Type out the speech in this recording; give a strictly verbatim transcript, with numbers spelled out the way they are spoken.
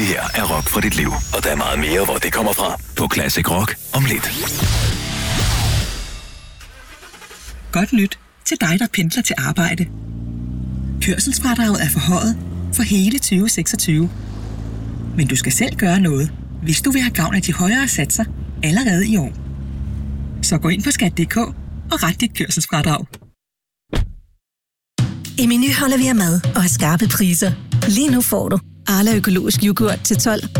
Det her er rock fra dit liv, og der er meget mere, hvor det kommer fra. På Classic Rock om lidt. Godt nyt til dig, der pendler til arbejde. Kørselsfradraget er forhøjet for hele tyve seksogtyve. Men du skal selv gøre noget, hvis du vil have gavn af de højere satser allerede i år. Så gå ind på skat punktum d k og ret dit kørselsfradrag. I Meny holder vi af mad og har skarpe priser. Lige nu får du Arla økologisk yoghurt til tolv